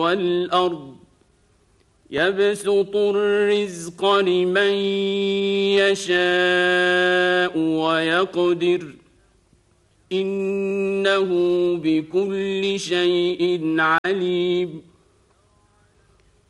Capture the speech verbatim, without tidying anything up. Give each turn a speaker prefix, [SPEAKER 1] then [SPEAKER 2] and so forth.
[SPEAKER 1] والأرض يبسط الرزق لمن يشاء ويقدر إنه بكل شيء عليم